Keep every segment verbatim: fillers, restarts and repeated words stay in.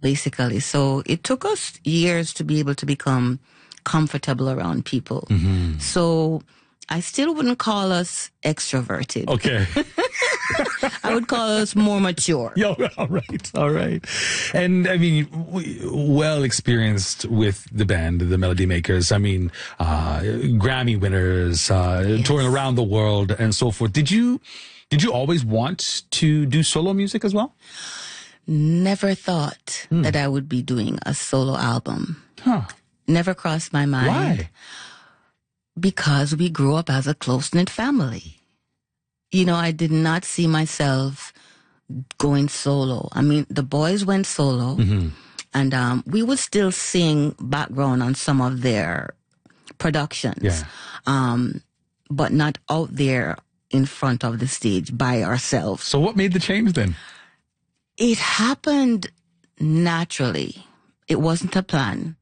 basically. So it took us years to be able to become comfortable around people. Mm-hmm. So I still wouldn't call us extroverted. Okay. I would call us more mature. Yeah, all right, all right. And I mean, w- well experienced with the band, the Melody Makers. I mean, uh, Grammy winners, uh, Yes. touring around the world and so forth. Did you, did you always want to do solo music as well? Never thought hmm. that I would be doing a solo album. Huh. Never crossed my mind. Why? Because we grew up as a close-knit family. You know, I did not see myself going solo. I mean, the boys went solo, mm-hmm. and um, we would still sing background on some of their productions, yeah. um, but not out there in front of the stage by ourselves. So what made the change then? It happened naturally. It wasn't a plan.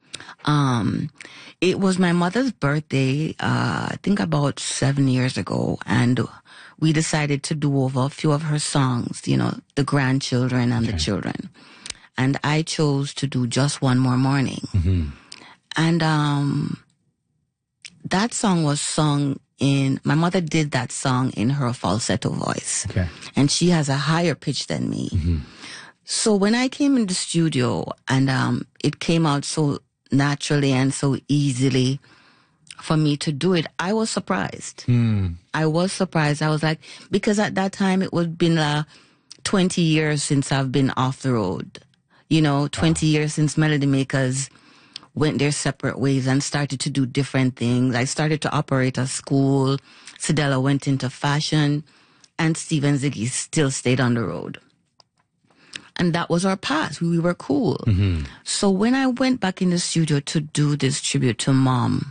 Um, it was my mother's birthday, uh, I think about seven years ago, and we decided to do over a few of her songs, you know, the grandchildren and okay. the children. And I chose to do Just One More Morning. Mm-hmm. And, um, that song was sung in, my mother did that song in her falsetto voice. Okay. And she has a higher pitch than me. Mm-hmm. So when I came in the studio and, um, it came out so naturally and so easily for me to do it, I was surprised. Mm. I was surprised. I was like, because at that time it would been uh, twenty years since I've been off the road. You know, twenty wow. years since Melody Makers went their separate ways and started to do different things. I started to operate a school. Cedella went into fashion, and Steve and Ziggy still stayed on the road. And that was our past. We were cool. Mm-hmm. So when I went back in the studio to do this tribute to Mom,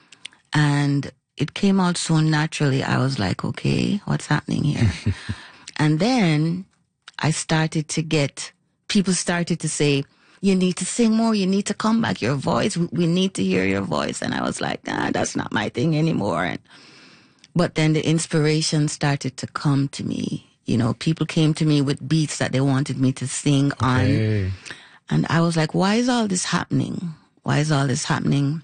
and it came out so naturally, I was like, okay, what's happening here? And then I started to get, people started to say, you need to sing more, you need to come back, your voice, we need to hear your voice. And I was like, nah, that's not my thing anymore. And, but then the inspiration started to come to me. You know, people came to me with beats that they wanted me to sing okay. on. And I was like, why is all this happening? Why is all this happening?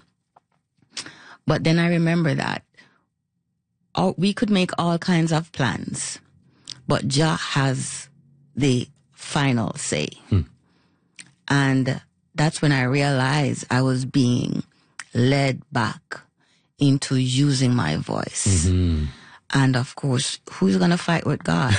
But then I remember that all, we could make all kinds of plans, but Jah has the final say. Hmm. And that's when I realized I was being led back into using my voice. Mm-hmm. And of course, who's going to fight with God?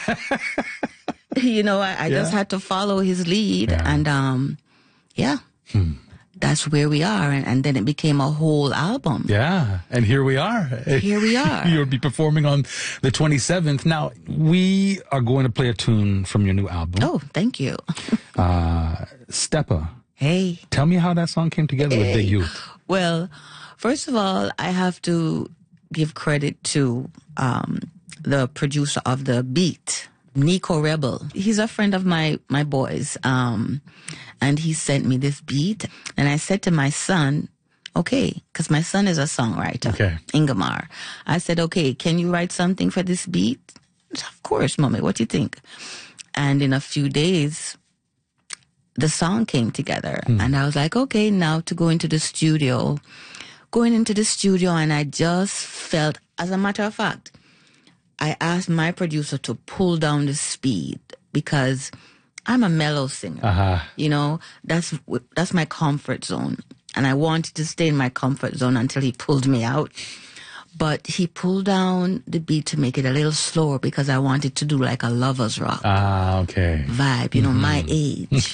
you know, I, I yeah. just had to follow his lead. Yeah. And, um, yeah, hmm. that's where we are. And, and then it became a whole album. Yeah. And here we are. Here we are. You'll be performing on the twenty-seventh. Now, we are going to play a tune from your new album. Oh, thank you. uh, Steppa. Hey. Tell me how that song came together hey. with Big Youth. Well, first of all, I have to give credit to um, the producer of the beat, Nico Rebel. He's a friend of my, my boys. Um, and he sent me this beat. And I said to my son, okay, because my son is a songwriter, okay. Ingemar. I said, okay, can you write something for this beat? Of course, mommy, what do you think? And in a few days, the song came together. Mm. And I was like, okay, now to go into the studio. Going into the studio, and I just felt, as a matter of fact, I asked my producer to pull down the speed because I'm a mellow singer. Uh-huh. You know, that's that's my comfort zone. And I wanted to stay in my comfort zone until he pulled me out. But he pulled down the beat to make it a little slower because I wanted to do like a lover's rock ah, okay. vibe, you know, mm-hmm. my age.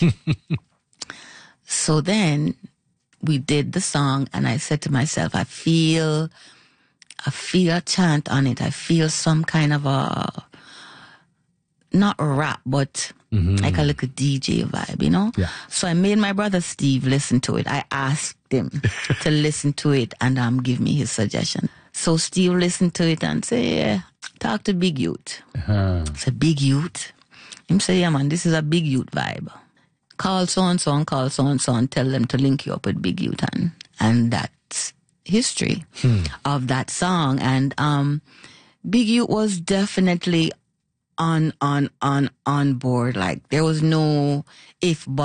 So then we did the song, and I said to myself, I feel, I feel a chant on it. I feel some kind of a, not a rap, but mm-hmm. like a little D J vibe, you know? Yeah. So I made my brother Steve listen to it. I asked him to listen to it and um give me his suggestion. So Steve listened to it and said, yeah, talk to Big Youth. Uh-huh. I said, Big Youth? Him say, yeah, man, this is a Big Youth vibe. Call so-and-so and call so-and-so and tell them to link you up with Big Youth. And, and that's history hmm. of that song. And um, Big Youth was definitely on, on, on, on board. Like, there was no if, but.